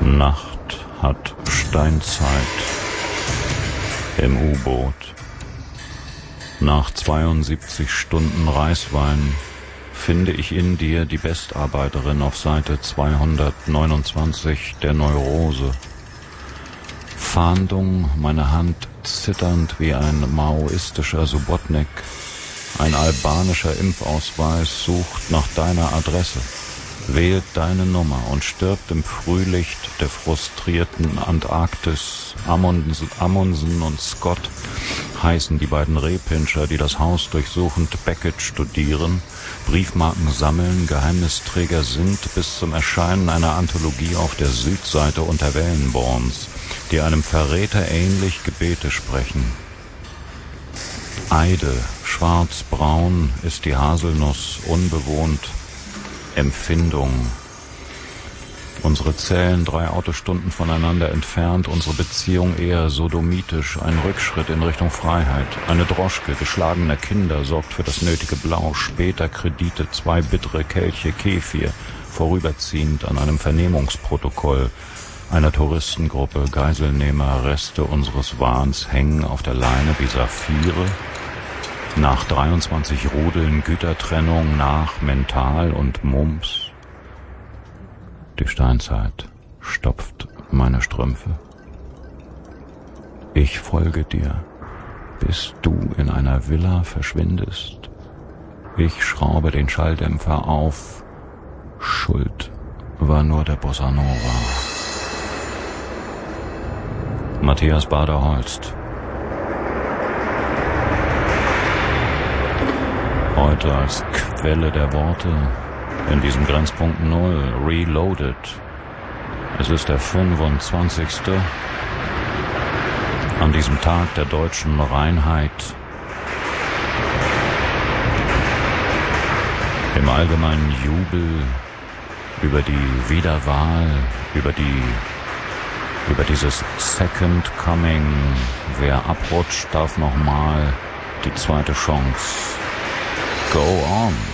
Nacht hat Steinzeit im U-Boot. Nach 72 Stunden Reiswein finde ich in dir die Bestarbeiterin auf Seite 229 der Neurose. Fahndung, meine Hand zitternd wie ein maoistischer Subotnik. Ein albanischer Impfausweis sucht nach deiner Adresse, wählt deine Nummer und stirbt im Frühlicht der frustrierten Antarktis. Amundsen und Scott heißen die beiden Rehpinscher, die das Haus durchsuchend Beckett studieren, Briefmarken sammeln, Geheimnisträger sind bis zum Erscheinen einer Anthologie auf der Südseite unter Wellenborns, die einem Verräter ähnlich Gebete sprechen. Eide, schwarz-braun ist die Haselnuss, unbewohnt, Empfindung. Unsere Zellen 3 Autostunden voneinander entfernt, unsere Beziehung eher sodomitisch, ein Rückschritt in Richtung Freiheit. Eine Droschke geschlagener Kinder sorgt für das nötige Blau, später Kredite, 2 bittere Kelche Kefir, vorüberziehend an einem Vernehmungsprotokoll einer Touristengruppe, Geiselnehmer, Reste unseres Wahns hängen auf der Leine wie Saphire. Nach 23 Rudeln Gütertrennung, nach Mental und Mumps. Die Steinzeit stopft meine Strümpfe. Ich folge dir, bis du in einer Villa verschwindest. Ich schraube den Schalldämpfer auf. Schuld war nur der Bossa Nova. Matthias Bader-Holst. Heute als Quelle der Worte in diesem Grenzpunkt 0, Reloaded. Es ist der 25. an diesem Tag der deutschen Reinheit. Im allgemeinen Jubel über die Wiederwahl, über dieses Second Coming. Wer abrutscht, darf nochmal die zweite Chance. Go on.